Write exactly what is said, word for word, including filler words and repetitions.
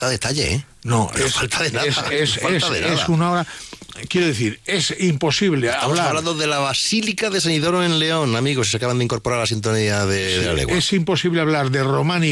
falta detalle, ¿eh? No, Pero es, falta de nada, es, es, falta es, de nada. es una hora. Quiero decir, es imposible Estamos hablar. hablando de la Basílica de San Isidoro en León, amigos, se acaban de incorporar a la sintonía de, de la legua. Es imposible hablar de románica